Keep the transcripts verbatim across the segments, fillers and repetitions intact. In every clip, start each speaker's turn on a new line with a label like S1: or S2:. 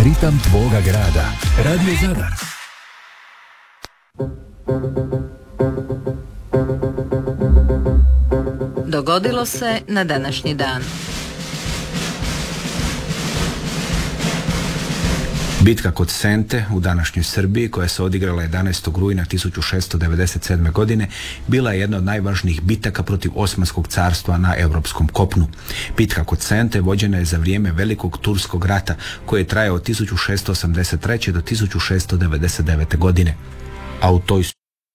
S1: Ritam tvoga grada. Radio Zadar.
S2: Dogodilo se na današnji dan.
S3: Bitka kod Sente u današnjoj Srbiji, koja se odigrala jedanaestog rujna tisuću šesto devedeset sedme. godine, bila je jedna od najvažnijih bitaka protiv Osmanskog carstva na europskom kopnu. Bitka kod Sente vođena je za vrijeme Velikog turskog rata, koji je trajao od tisuću šesto osamdeset treće. do tisuću šesto devedeset devete. godine. A u toj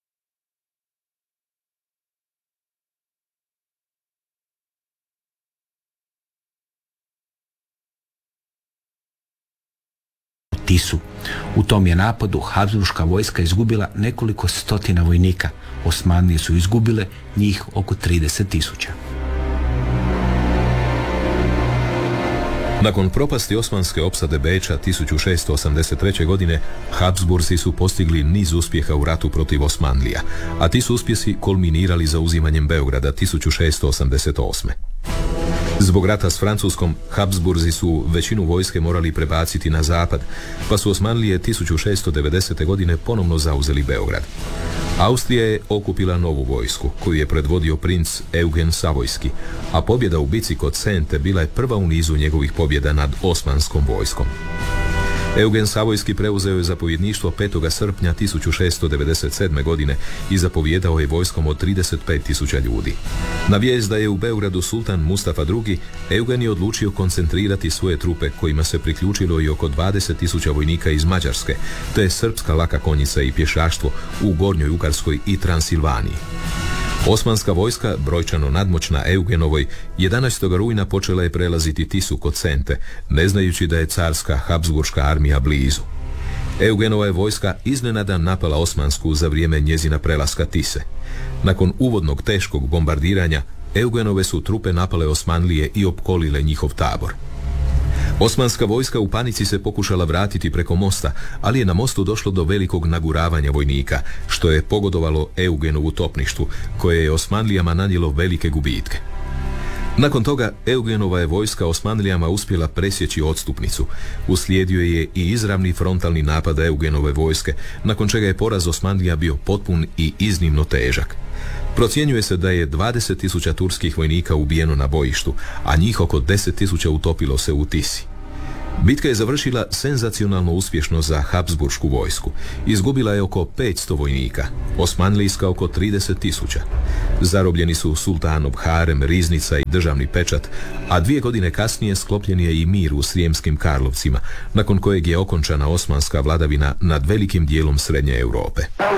S3: Tisu. U tom je napadu Habsburška vojska izgubila nekoliko stotina vojnika. Osmanlije su izgubile njih oko trideset tisuća.
S4: Nakon propasti osmanske opsade Beča tisuću šesto osamdeset treće. godine, Habsbursi su postigli niz uspjeha u ratu protiv Osmanlija, a ti su uspjesi kulminirali zauzimanjem Beograda tisuću šesto osamdeset osme. Zbog rata s Francuskom, Habsburzi su većinu vojske morali prebaciti na zapad, pa su Osmanlije tisuću šesto devedesete. godine ponovno zauzeli Beograd. Austrija je okupila novu vojsku, koju je predvodio princ Eugen Savojski, a pobjeda u bici kod Sente bila je prva u nizu njegovih pobjeda nad osmanskom vojskom. Eugen Savojski preuzeo je zapovjedništvo petog srpnja tisuću šesto devedeset sedme. godine i zapovjedao je vojskom od trideset pet tisuća ljudi. Na vijest da je u Beogradu sultan Mustafa drugi. Eugen je odlučio koncentrirati svoje trupe, kojima se priključilo i oko dvadeset tisuća vojnika iz Mađarske, te srpska laka konjica i pješaštvo u Gornjoj Ugarskoj i Transilvaniji. Osmanska vojska, brojčano nadmoćna Eugenovoj, jedanaestog rujna počela je prelaziti Tisu kod Sente, ne znajući da je carska Habsburška armija blizu. Eugenova je vojska iznenada napala osmansku za vrijeme njezina prelaska Tise. Nakon uvodnog teškog bombardiranja, Eugenove su trupe napale Osmanlije i opkolile njihov tabor. Osmanska vojska u panici se pokušala vratiti preko mosta, ali je na mostu došlo do velikog naguravanja vojnika, što je pogodovalo Eugenovu topništvu, koje je Osmanlijama nanijelo velike gubitke. Nakon toga, Eugenova je vojska Osmanlijama uspjela presjeći odstupnicu. Uslijedio je i izravni frontalni napad Eugenove vojske, nakon čega je poraz Osmanlija bio potpun i iznimno težak. Procjenjuje se da je dvadeset tisuća turskih vojnika ubijeno na bojištu, a njih oko deset tisuća utopilo se u Tisi. Bitka je završila senzacionalno uspješno za Habsburšku vojsku. Izgubila je oko petsto vojnika, osmanlijska oko trideset tisuća. Zarobljeni su sultanov harem, riznica i državni pečat, a dvije godine kasnije sklopljen je i mir u Srijemskim Karlovcima, nakon kojeg je okončana osmanska vladavina nad velikim dijelom Srednje Europe.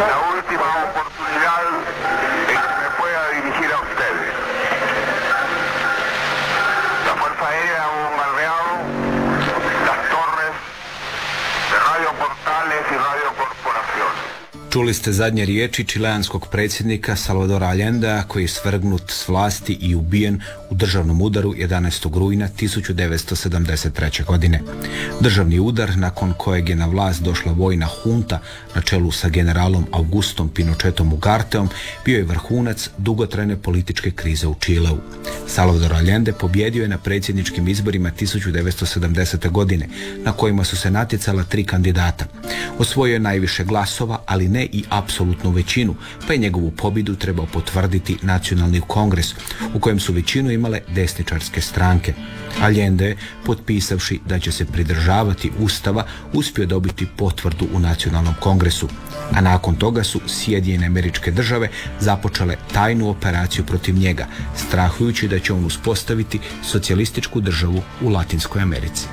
S3: Čuli ste zadnje riječi čileanskog predsjednika Salvadora Allendea, koji je svrgnut s vlasti i ubijen u državnom udaru jedanaestog rujna tisuću devetsto sedamdeset treće. godine. Državni udar, nakon kojeg je na vlast došla vojna hunta na čelu sa generalom Augustom Pinochetom Ugarteom, bio je vrhunac dugotrajne političke krize u Čileu. Salvador Allende pobjedio je na predsjedničkim izborima tisuću devetsto sedamdesete. godine, na kojima su se natjecala tri kandidata. Osvojio je najviše glasova, ali ne i apsolutnu većinu, pa je njegovu pobjedu trebao potvrditi Nacionalni kongres, u kojem su većinu imale desničarske stranke. Allende, potpisavši da će se pridržavati Ustava, uspio dobiti potvrdu u Nacionalnom kongresu, a nakon toga su Sjedinjene Američke Države započele tajnu operaciju protiv njega, strahujući da će on uspostaviti socijalističku državu u Latinskoj Americi.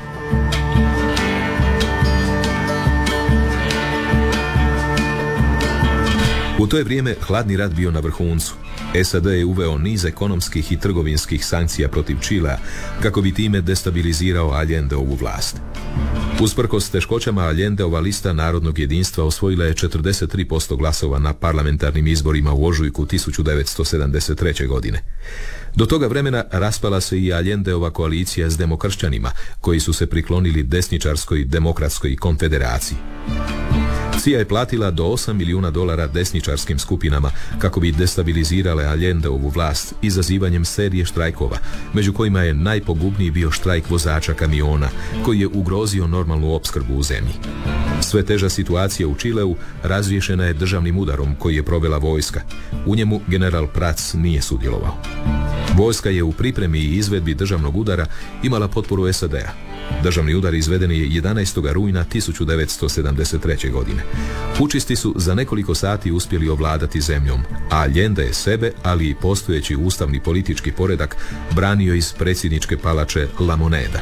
S4: U to je vrijeme hladni rat bio na vrhuncu. S A D je uveo niz ekonomskih i trgovinskih sankcija protiv Čilea, kako bi time destabilizirao Allendeovu vlast. Usprkos teškoćama, Allendeova lista narodnog jedinstva osvojila je četrdeset tri posto glasova na parlamentarnim izborima u ožujku tisuću devetsto sedamdeset treće. godine. Do toga vremena raspala se i Allendeova koalicija s demokršćanima, koji su se priklonili desničarskoj demokratskoj konfederaciji. C I A je platila do osam milijuna dolara desničarskim skupinama kako bi destabilizirale Allendeovu vlast izazivanjem serije štrajkova, među kojima je najpogubniji bio štrajk vozača kamiona, koji je ugrozio normalnu opskrbu u zemlji. Sve teža situacija u Čileu razriješena je državnim udarom koji je provela vojska. U njemu general Prats nije sudjelovao. Vojska je u pripremi i izvedbi državnog udara imala potporu S A D-a. Državni udar izveden je jedanaestog rujna tisuću devetsto sedamdeset treće. godine. Pučisti su za nekoliko sati uspjeli ovladati zemljom, a Allende je sebe, ali i postojeći ustavni politički poredak, branio iz predsjedničke palače La Moneda.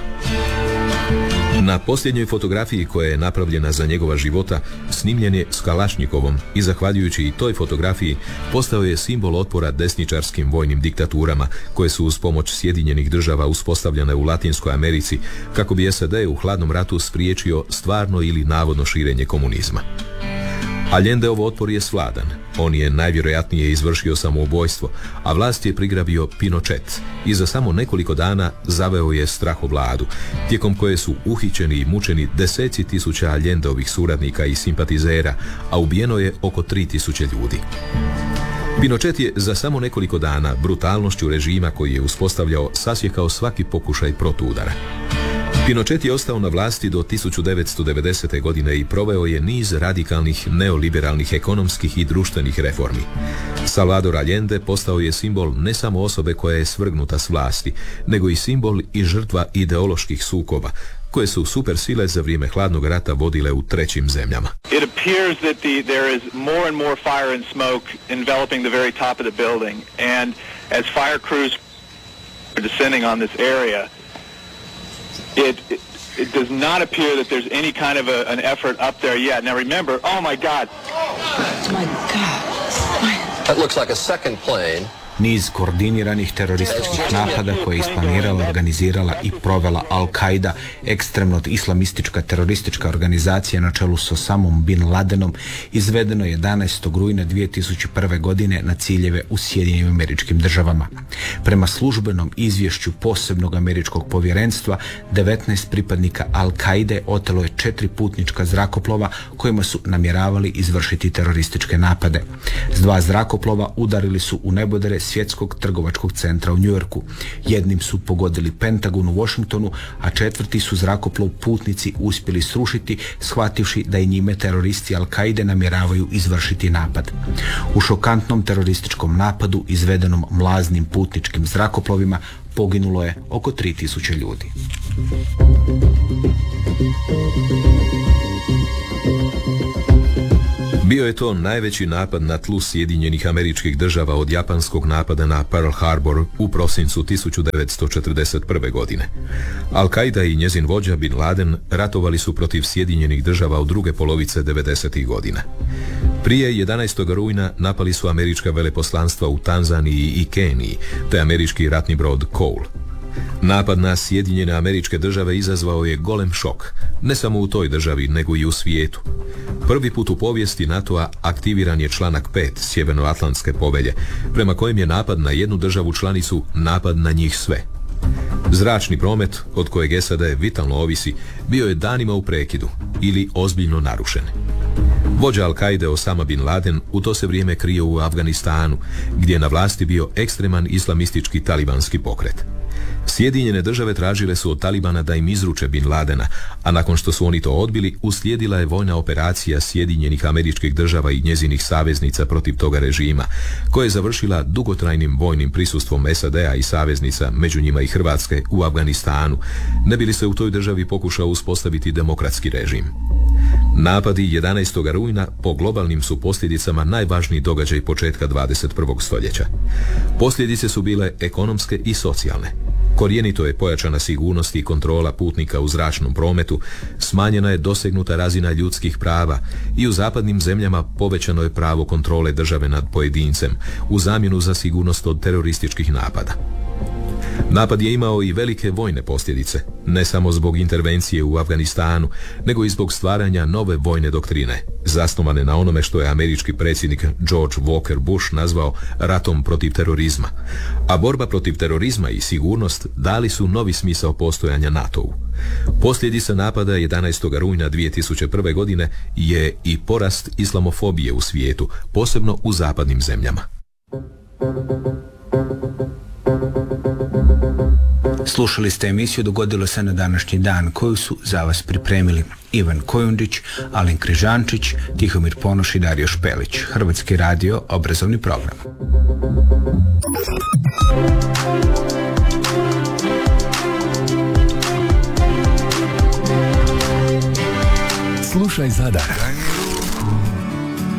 S4: Na posljednjoj fotografiji koja je napravljena za njegova života snimljen je s Kalašnjikovom i zahvaljujući i toj fotografiji postao je simbol otpora desničarskim vojnim diktaturama koje su uz pomoć Sjedinjenih država uspostavljene u Latinskoj Americi kako bi S A D u hladnom ratu spriječio stvarno ili navodno širenje komunizma. Allendeov otpor je svladan. On je najvjerojatnije izvršio samoubojstvo, a vlast je prigrabio Pinochet i za samo nekoliko dana zaveo je strahovladu, tijekom koje su uhićeni i mučeni deseci tisuća Allendeovih suradnika i simpatizera, a ubijeno je oko tri tisuće ljudi. Pinochet je za samo nekoliko dana brutalnošću režima koji je uspostavljao sasjekao svaki pokušaj protuudara. Pinochet je ostao na vlasti do tisuću devetsto devedesete. godine i proveo je niz radikalnih neoliberalnih ekonomskih i društvenih reformi. Salvador Allende postao je simbol ne samo osobe koja je svrgnuta s vlasti, nego i simbol i žrtva ideoloških sukoba, koje su supersile za vrijeme hladnog rata vodile u trećim zemljama.
S5: It appears that the, there is more and more fire and smoke enveloping the very top of the building, and as fire crews are descending on this area, It, it it does not appear that there's any kind of a, an effort up there yet. Now remember, oh my God!
S2: Oh my God!
S6: That looks like a second plane.
S3: Niz koordiniranih terorističkih napada koje je isplanirala, organizirala i provela Al-Qaida, ekstremno islamistička teroristička organizacija na čelu s Osamom Bin Ladenom, izvedeno je jedanaestog rujna dvije tisuće prve. godine na ciljeve u Sjedinjenim Američkim Državama. Prema službenom izvješću posebnog američkog povjerenstva, devetnaest pripadnika Al-Qaide otelo je četiri putnička zrakoplova kojima su namjeravali izvršiti terorističke napade. S dva zrakoplova udarili su u nebodere svjetskog trgovačkog centra u New Yorku. Jednim su pogodili Pentagon u Washingtonu, a četvrti su zrakoplov putnici uspjeli srušiti, shvativši da i njime teroristi Al-Qaide namjeravaju izvršiti napad. U šokantnom terorističkom napadu izvedenom mlaznim putničkim zrakoplovima poginulo je oko tri tisuće ljudi.
S4: Bio je to najveći napad na tlu Sjedinjenih Američkih Država od japanskog napada na Pearl Harbor u prosincu tisuću devetsto četrdeset prve. godine. Al-Qaida i njezin vođa Bin Laden ratovali su protiv Sjedinjenih Država u druge polovice devedesetih. godina. Prije jedanaestog rujna napali su američka veleposlanstva u Tanzaniji i Keniji, te američki ratni brod Cole. Napad na Sjedinjene Američke Države izazvao je golem šok, ne samo u toj državi, nego i u svijetu. Prvi put u povijesti NATO-a aktiviran je članak pet Sjevernoatlantske povelje, prema kojem je napad na jednu državu članicu napad na njih sve. Zračni promet, od kojeg S A D vitalno ovisi, bio je danima u prekidu ili ozbiljno narušen. Vođa Al-Qaide Osama Bin Laden u to se vrijeme krio u Afganistanu, gdje je na vlasti bio ekstreman islamistički talibanski pokret. Sjedinjene države tražile su od Talibana da im izruče Bin Ladena, a nakon što su oni to odbili, uslijedila je vojna operacija Sjedinjenih Američkih Država i njezinih saveznica protiv toga režima, koja je završila dugotrajnim vojnim prisustvom S A D-a i saveznica, među njima i Hrvatske, u Afganistanu, ne bi li se u toj državi pokušao uspostaviti demokratski režim. Napadi jedanaestog rujna po globalnim su posljedicama najvažniji događaj početka dvadeset prvog. stoljeća. Posljedice su bile ekonomske i socijalne. Korijenito je pojačana sigurnost i kontrola putnika u zračnom prometu, smanjena je dosegnuta razina ljudskih prava i u zapadnim zemljama povećano je pravo kontrole države nad pojedincem u zamjenu za sigurnost od terorističkih napada. Napad je imao i velike vojne posljedice, ne samo zbog intervencije u Afganistanu, nego i zbog stvaranja nove vojne doktrine, zasnovane na onome što je američki predsjednik George Walker Bush nazvao ratom protiv terorizma. A borba protiv terorizma i sigurnost dali su novi smisao postojanja NATO-u. Posljedica napada jedanaestog rujna dvije tisuće prve. godine je i porast islamofobije u svijetu, posebno u zapadnim zemljama.
S3: Slušali ste emisiju Dogodilo se na današnji dan, koju su za vas pripremili Ivan Kojundić, Alen Križančić, Tihomir Ponoš i Dario Špelić. Hrvatski radio, obrazovni program.
S1: Slušaj Zadar.